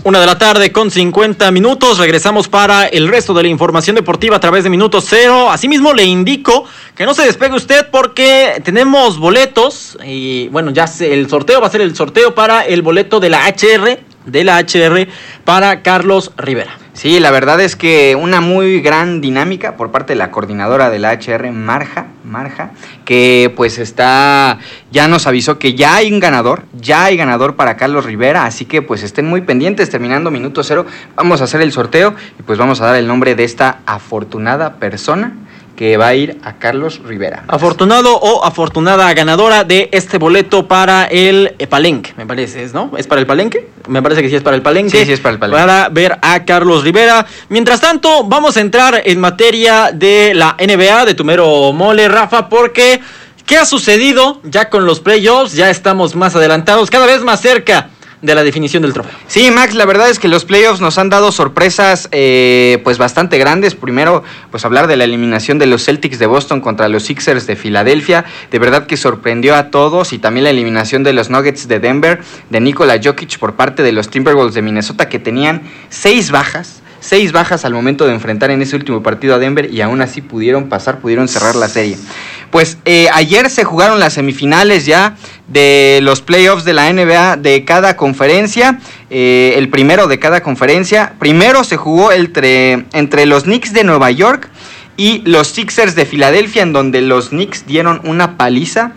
1:50 p.m. Regresamos para el resto de la información deportiva a través de Minuto Cero. Asimismo, le indico que no se despegue usted porque tenemos boletos. Y bueno, el sorteo va a ser el sorteo para el boleto de la HR para Carlos Rivera. Sí, la verdad es que una muy gran dinámica por parte de la coordinadora de la HR, Marja, que pues ya nos avisó que ya hay ganador para Carlos Rivera, así que pues estén muy pendientes. Terminando Minuto Cero, vamos a hacer el sorteo y pues vamos a dar el nombre de esta afortunada persona que va a ir a Carlos Rivera. Afortunado o afortunada ganadora de este boleto para el Palenque, me parece, ¿no? ¿Es para el Palenque? Me parece que sí es para el Palenque. Sí es para el Palenque. Para ver a Carlos Rivera. Mientras tanto, vamos a entrar en materia de la NBA, de tu mero mole, Rafa, porque ¿qué ha sucedido ya con los playoffs? Ya estamos más adelantados, cada vez más cerca de la definición del trofeo. Sí, Max, la verdad es que los playoffs nos han dado sorpresas pues bastante grandes. Primero, pues hablar de la eliminación de los Celtics de Boston contra los Sixers de Filadelfia. De verdad que sorprendió a todos. Y también la eliminación de los Nuggets de Denver, de Nikola Jokic por parte de los Timberwolves de Minnesota, que tenían 6 bajas al momento de enfrentar en ese último partido a Denver, y aún así pudieron cerrar la serie. Pues ayer se jugaron las semifinales ya de los playoffs de la NBA de cada conferencia, el primero de cada conferencia. Primero se jugó entre los Knicks de Nueva York y los Sixers de Filadelfia, en donde los Knicks dieron una paliza,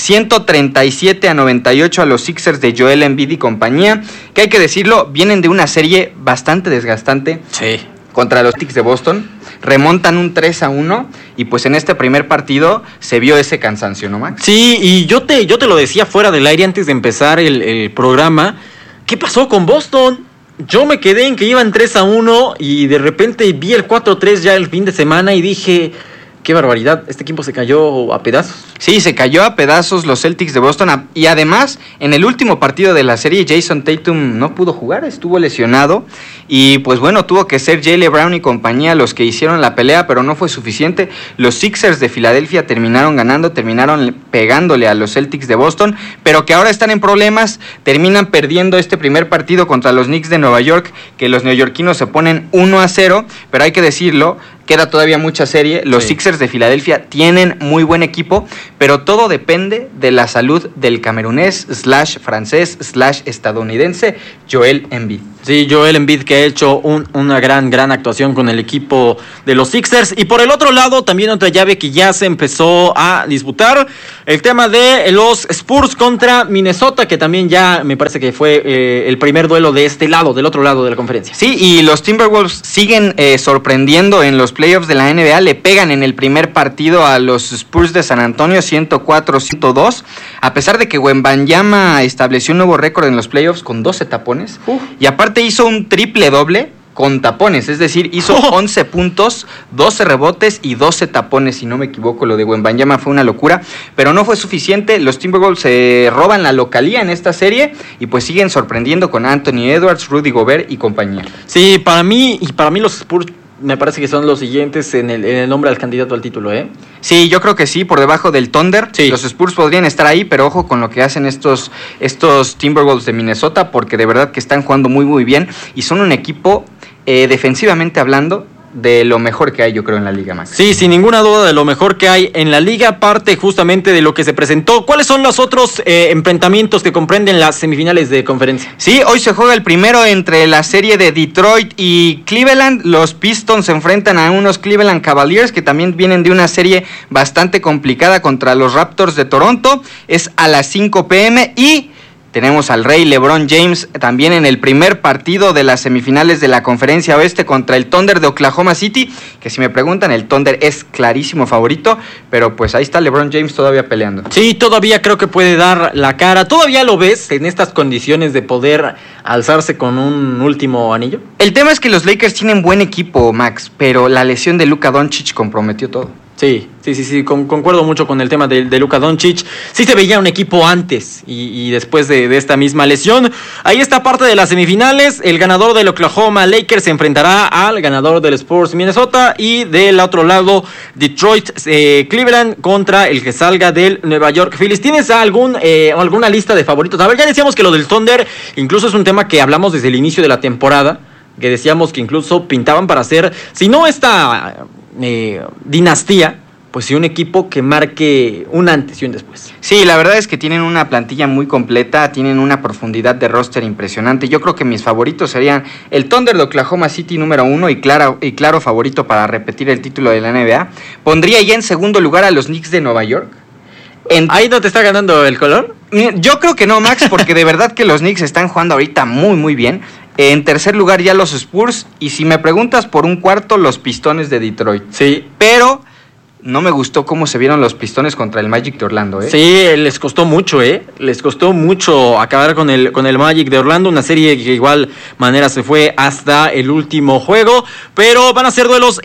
137-98 a los Sixers de Joel Embiid y compañía, que hay que decirlo, vienen de una serie bastante desgastante. Sí. Contra los Celtics de Boston, remontan un 3-1 y pues en este primer partido se vio ese cansancio, ¿no, Max? Sí, y yo te lo decía fuera del aire antes de empezar el programa. ¿Qué pasó con Boston? Yo me quedé en que iban 3-1 y de repente vi el 4-3 ya el fin de semana y dije, qué barbaridad, este equipo se cayó a pedazos. Sí, se cayó a pedazos los Celtics de Boston, y además en el último partido de la serie Jason Tatum no pudo jugar, estuvo lesionado, y pues bueno, tuvo que ser Jaylen Brown y compañía los que hicieron la pelea, pero no fue suficiente. Los Sixers de Filadelfia terminaron pegándole a los Celtics de Boston, pero que ahora están en problemas, terminan perdiendo este primer partido contra los Knicks de Nueva York, que los neoyorquinos se ponen 1-0, pero hay que decirlo, queda todavía mucha serie. Los Sixers de Filadelfia tienen muy buen equipo, pero todo depende de la salud del camerunés / francés / estadounidense Joel Embiid. Sí, Joel Embiid, que ha hecho una gran actuación con el equipo de los Sixers. Y por el otro lado, también otra llave que ya se empezó a disputar, el tema de los Spurs contra Minnesota, que también ya me parece que fue el primer duelo de este lado, del otro lado de la conferencia. Sí, y los Timberwolves siguen sorprendiendo en los playoffs de la NBA. Le pegan en el primer partido a los Spurs de San Antonio, 104-102, a pesar de que Wembanyama estableció un nuevo récord en los playoffs con 12 tapones, y aparte hizo un triple doble con tapones, es decir, hizo 11 puntos, 12 rebotes y 12 tapones, si no me equivoco. Lo de Wembanyama fue una locura, pero no fue suficiente. Los Timberwolves se roban la localía en esta serie y pues siguen sorprendiendo con Anthony Edwards, Rudy Gobert y compañía. Sí, para mí los Spurs me parece que son los siguientes en el nombre al candidato al título, ¿eh? Sí, yo creo que sí, por debajo del Thunder. Sí. Los Spurs podrían estar ahí, pero ojo con lo que hacen estos Timberwolves de Minnesota, porque de verdad que están jugando muy bien y son un equipo, defensivamente hablando, de lo mejor que hay, yo creo, en la liga, Max. Sí, sin ninguna duda de lo mejor que hay en la liga, parte justamente de lo que se presentó. ¿Cuáles son los otros enfrentamientos que comprenden las semifinales de conferencia? Sí, hoy se juega el primero entre la serie de Detroit y Cleveland. Los Pistons se enfrentan a unos Cleveland Cavaliers que también vienen de una serie bastante complicada contra los Raptors de Toronto. Es a las 5 p.m. y tenemos al rey LeBron James también en el primer partido de las semifinales de la Conferencia Oeste contra el Thunder de Oklahoma City, que si me preguntan, el Thunder es clarísimo favorito, pero pues ahí está LeBron James todavía peleando. Sí, todavía creo que puede dar la cara. ¿Todavía lo ves en estas condiciones de poder alzarse con un último anillo? El tema es que los Lakers tienen buen equipo, Max, pero la lesión de Luka Doncic comprometió todo. Sí, concuerdo mucho con el tema de Luka Doncic. Sí se veía un equipo antes y después de esta misma lesión. Ahí está parte de las semifinales. El ganador del Oklahoma Lakers se enfrentará al ganador del Spurs Minnesota y del otro lado Detroit Cleveland contra el que salga del Nueva York Phillies. ¿Tienes alguna lista de favoritos? A ver, ya decíamos que lo del Thunder incluso es un tema que hablamos desde el inicio de la temporada, que decíamos que incluso pintaban para hacer, si no esta dinastía, pues sí un equipo que marque un antes y un después. Sí, la verdad es que tienen una plantilla muy completa, tienen una profundidad de roster impresionante. Yo creo que mis favoritos serían el Thunder de Oklahoma City número 1 y claro favorito para repetir el título de la NBA. Pondría ya en segundo lugar a los Knicks de Nueva York. ¿Ahí no te está ganando el color? Yo creo que no, Max, porque de verdad que los Knicks están jugando ahorita muy, muy bien. En tercer lugar ya los Spurs, y si me preguntas por un cuarto, los Pistones de Detroit. Sí. Pero no me gustó cómo se vieron los Pistones contra el Magic de Orlando, ¿eh? Sí, les costó mucho, Les costó mucho acabar con el Magic de Orlando, una serie que de igual manera se fue hasta el último juego, pero van a ser duelos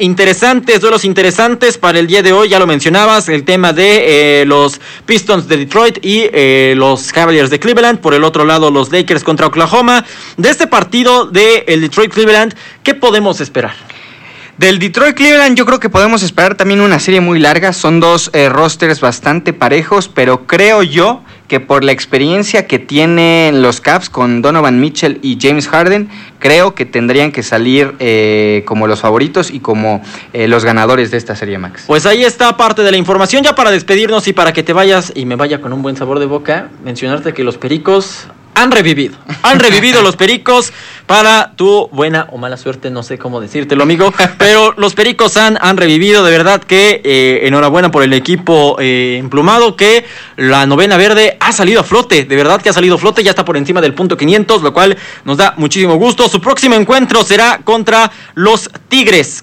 interesantes para el día de hoy. Ya lo mencionabas, el tema de los Pistons de Detroit y los Cavaliers de Cleveland. Por el otro lado, los Lakers contra Oklahoma. De este partido de el Detroit-Cleveland, ¿qué podemos esperar? Del Detroit-Cleveland yo creo que podemos esperar también una serie muy larga. Son dos rosters bastante parejos, pero creo yo que por la experiencia que tienen los Cavs con Donovan Mitchell y James Harden, creo que tendrían que salir como los favoritos y como los ganadores de esta serie, Max. Pues ahí está parte de la información. Ya para despedirnos y para que te vayas y me vaya con un buen sabor de boca, mencionarte que los Pericos han revivido los Pericos para tu buena o mala suerte, no sé cómo decírtelo, amigo, pero los Pericos han revivido, de verdad que enhorabuena por el equipo emplumado, que la novena verde ha salido a flote, de verdad que ha salido a flote, ya está por encima del punto 500, lo cual nos da muchísimo gusto. Su próximo encuentro será contra los Tigres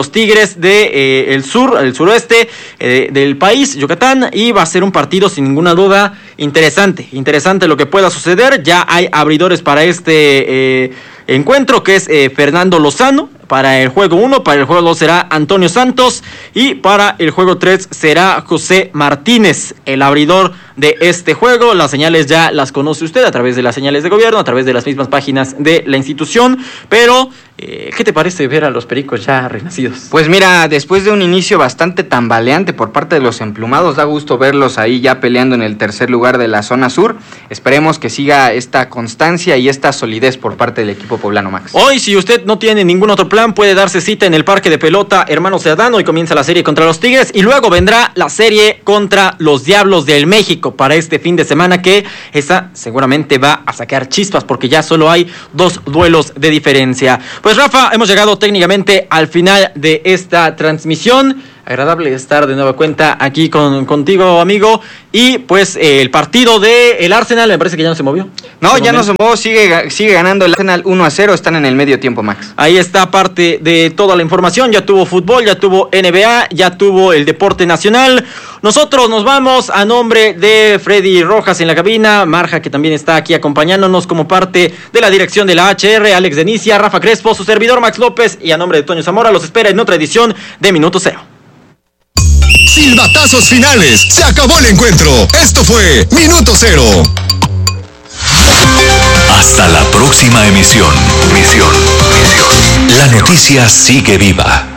de el suroeste del país, Yucatán, y va a ser un partido sin ninguna duda interesante lo que pueda suceder. Ya hay abridores para este encuentro, que es Fernando Lozano para el juego 1, para el juego 2 será Antonio Santos y para el juego 3 será José Martínez, el abridor de este juego. Las señales ya las conoce usted a través de las señales de gobierno, a través de las mismas páginas de la institución, pero ¿qué te parece ver a los Pericos ya renacidos? Pues mira, después de un inicio bastante tambaleante por parte de los emplumados, da gusto verlos ahí ya peleando en el tercer lugar de la zona sur. Esperemos que siga esta constancia y esta solidez por parte del equipo poblano, Max. Hoy, si usted no tiene ningún otro plan, puede darse cita en el parque de pelota Hermano Cerdán. Hoy comienza la serie contra los Tigres y luego vendrá la serie contra los Diablos del México para este fin de semana, que esa seguramente va a sacar chispas porque ya solo hay 2 duelos de diferencia. Pues Rafa, hemos llegado técnicamente al final de esta transmisión. Agradable estar de nueva cuenta aquí contigo, amigo. Y pues el partido del Arsenal, me parece que ya no se movió. No, ya no se movió, sigue ganando el Arsenal 1-0, están en el medio tiempo, Max. Ahí está parte de toda la información. Ya tuvo fútbol, ya tuvo NBA, ya tuvo el deporte nacional. Nosotros nos vamos a nombre de Freddy Rojas en la cabina, Marja, que también está aquí acompañándonos como parte de la dirección de la HR, Alex Denicia, Rafa Crespo, su servidor Max López, y a nombre de Toño Zamora los espera en otra edición de Minuto Cero. Silbatazos finales. Se acabó el encuentro. Esto fue Minuto Cero. Hasta la próxima emisión. La noticia sigue viva.